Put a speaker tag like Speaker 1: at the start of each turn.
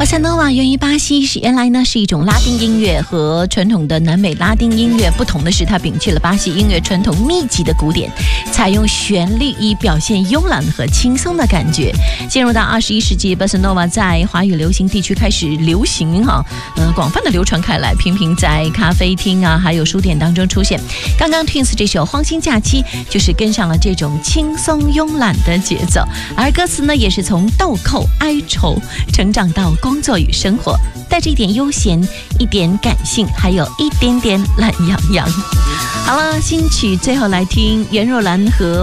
Speaker 1: 巴萨诺瓦源于巴西，原来呢是一种拉丁音乐，和传统的南美拉丁音乐不同的是，它摒弃了巴西音乐传统密集的鼓点，采用旋律以表现慵懒和轻松的感觉。进入到21世纪，巴萨诺瓦在华语流行地区开始流行广泛的流传开来，频频在咖啡厅啊，还有书店当中出现。刚刚 Twins 这首《荒星假期》就是跟上了这种轻松慵懒的节奏，而歌词呢也是从豆蔻哀愁成长到工作与生活，带着一点悠闲，一点感性，还有一点点懒洋洋。好了，新曲最后来听袁若兰和